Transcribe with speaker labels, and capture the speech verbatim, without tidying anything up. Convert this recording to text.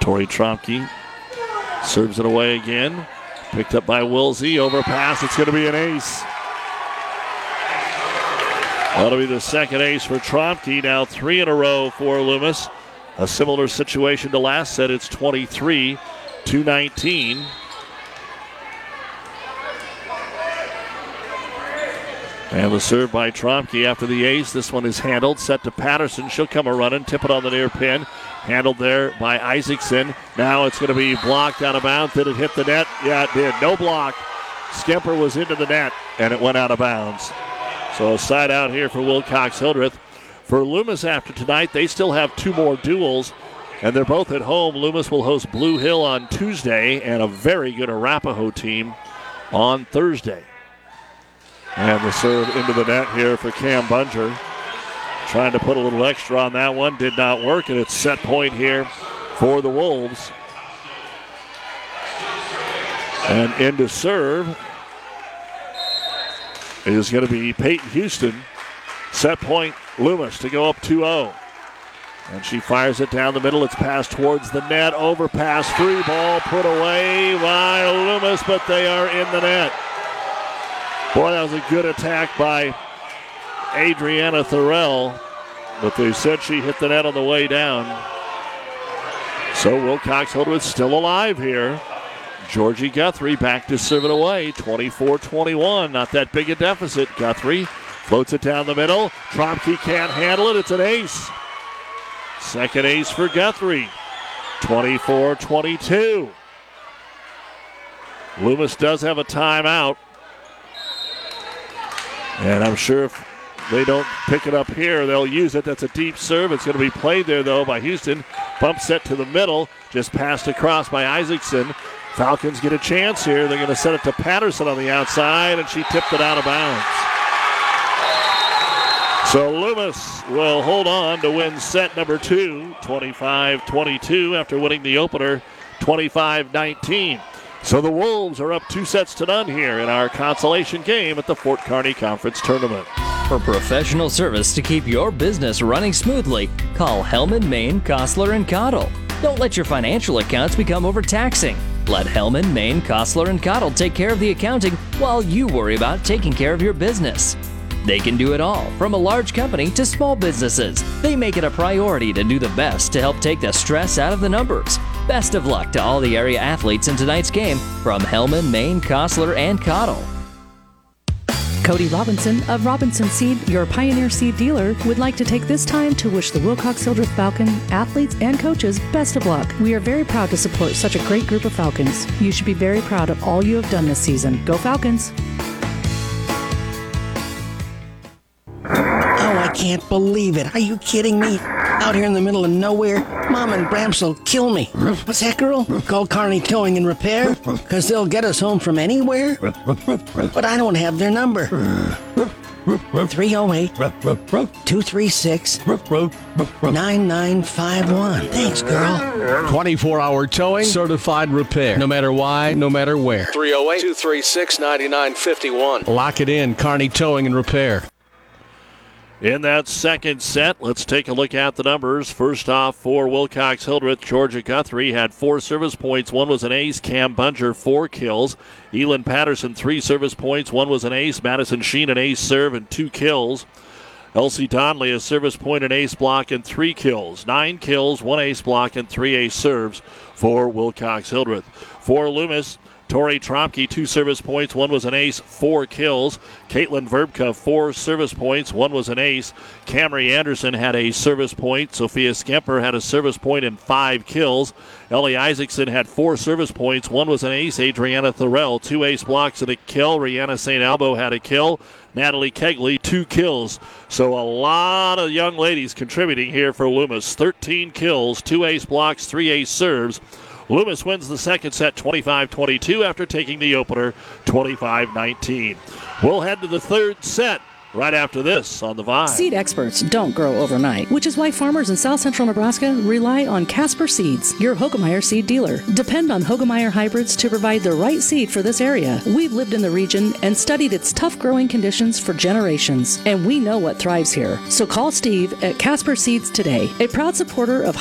Speaker 1: Tori Tromke serves it away again. Picked up by Wilsey. Overpass. It's going to be an ace. That'll be the second ace for Tromke. Now three in a row for Loomis. A similar situation to last set. It's twenty-three to nineteen. And the serve by Tromke after the ace. This one is handled. Set to Patterson. She'll come a running. Tip it on the near pin. Handled there by Isaacson. Now it's going to be blocked out of bounds. Did it hit the net? Yeah, it did. No block. Skemper was into the net, and it went out of bounds. So a side out here for Wilcox Hildreth. For Loomis after tonight, they still have two more duels, and they're both at home. Loomis will host Blue Hill on Tuesday and a very good Arapahoe team on Thursday. And the serve into the net here for Cam Bunger. Trying to put a little extra on that one. Did not work, and it's set point here for the Wolves. And into serve is going to be Peyton Houston. Set point Loomis to go up two oh. And she fires it down the middle. It's passed towards the net. Overpass, free ball put away by Loomis, but they are in the net. Boy, that was a good attack by Adriana Thorell, but they said she hit the net on the way down. So Wilcox Hildreth still alive here. Georgie Guthrie back to serve it away, twenty-four twenty-one. Not that big a deficit. Guthrie floats it down the middle. Tromke can't handle it. It's an ace. Second ace for Guthrie, twenty-four twenty-two. Loomis does have a timeout. And I'm sure if they don't pick it up here, they'll use it. That's a deep serve. It's going to be played there, though, by Houston. Bump set to the middle. Just passed across by Isaacson. Falcons get a chance here. They're going to set it to Patterson on the outside, and she tipped it out of bounds. So Loomis will hold on to win set number two, twenty-five twenty-two, after winning the opener twenty-five nineteen. So the Wolves are up two sets to none here in our consolation game at the Fort Kearney Conference Tournament.
Speaker 2: For professional service to keep your business running smoothly, call Hellman, Maine, Kostler, and Cottle. Don't let your financial accounts become overtaxing. Let Hellman, Maine, Kostler, and Cottle take care of the accounting while you worry about taking care of your business. They can do it all, from a large company to small businesses. They make it a priority to do the best to help take the stress out of the numbers. Best of luck to all the area athletes in tonight's game from Hellman, Maine, Kostler, and Cottle.
Speaker 3: Cody Robinson of Robinson Seed, your Pioneer Seed dealer, would like to take this time to wish the Wilcox Hildreth Falcon athletes and coaches best of luck. We are very proud to support such a great group of Falcons. You should be very proud of all you have done this season. Go Falcons!
Speaker 4: Oh, I can't believe it. Are you kidding me? Out here in the middle of nowhere, Mom and Bramps will kill me. What's that, girl? Call Kearney Towing and Repair? Because they'll get us home from anywhere? But I don't have their number. three oh eight, two three six, nine nine five one. Thanks, girl.
Speaker 5: twenty-four hour towing, certified repair. No matter why, no matter where.
Speaker 6: three oh eight, two three six, nine nine five one.
Speaker 5: Lock it in, Kearney Towing and Repair.
Speaker 1: In that second set, let's take a look at the numbers. First off, for Wilcox Hildreth, Georgia Guthrie had four service points. One was an ace. Cam Bunger, four kills. Elin Patterson, three service points. One was an ace. Madison Sheen, an ace serve and two kills. Elsie Donnelly, a service point, an ace block, and three kills. Nine kills, one ace block, and three ace serves for Wilcox Hildreth. For Loomis, Tori Tromke, two service points. One was an ace, four kills. Caitlin Verbka, four service points. One was an ace. Camry Anderson had a service point. Sophia Skemper had a service point and five kills. Ellie Isaacson had four service points. One was an ace. Adriana Thorell, two ace blocks and a kill. Rihanna Saint Albo had a kill. Natalie Kegley, two kills. So a lot of young ladies contributing here for Loomis. thirteen kills, two ace blocks, three ace serves. Loomis wins the second set twenty-five twenty-two after taking the opener twenty-five nineteen. We'll head to the third set right after this on the Vibe.
Speaker 3: Seed experts don't grow overnight, which is why farmers in South Central Nebraska rely on Casper Seeds, your Hogemeyer seed dealer. Depend on Hogemeyer hybrids to provide the right seed for this area. We've lived in the region and studied its tough growing conditions for generations, and we know what thrives here. So call Steve at Casper Seeds today, a proud supporter of